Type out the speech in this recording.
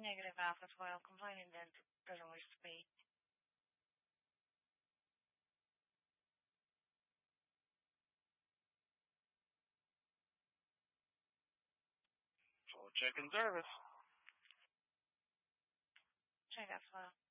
Negative alpha foil complaining that doesn't wish to speak. Full check in service. Check out file.